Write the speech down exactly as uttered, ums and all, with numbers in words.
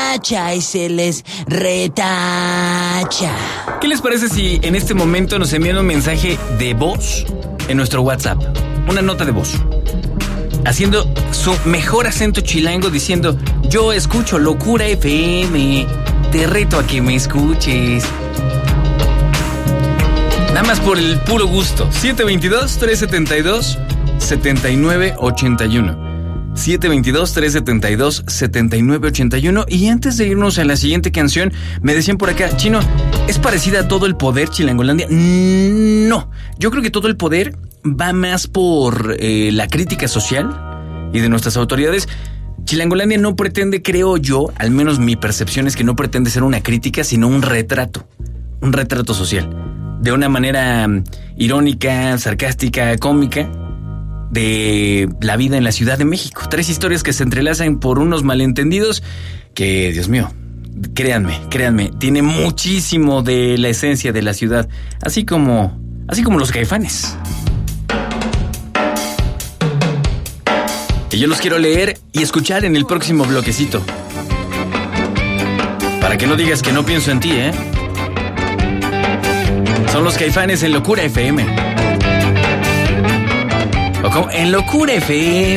tacha y se les retacha. ¿Qué les parece si en este momento nos envían un mensaje de voz en nuestro WhatsApp? Una nota de voz, haciendo su mejor acento chilango, diciendo: yo escucho Locura F M, te reto a que me escuches. Nada más por el puro gusto. siete dos dos, tres siete dos, siete nueve ocho uno. siete dos dos, tres siete dos, siete nueve ocho uno. Y antes de irnos a la siguiente canción, me decían por acá: Chino, ¿es parecida a Todo el Poder, Chilangolandia? No, yo creo que Todo el Poder va más por eh, la crítica social y de nuestras autoridades. Chilangolandia no pretende, creo yo, al menos mi percepción es que no pretende ser una crítica, sino un retrato, un retrato social, de una manera irónica, sarcástica, cómica, de la vida en la Ciudad de México. Tres historias que se entrelazan por unos malentendidos que, Dios mío, créanme, créanme, tiene muchísimo de la esencia de la ciudad, así como, así como los Caifanes. Y yo los quiero leer y escuchar en el próximo bloquecito, para que no digas que no pienso en ti, ¿eh? Son los Caifanes en Locura F M. O como en Locura F M.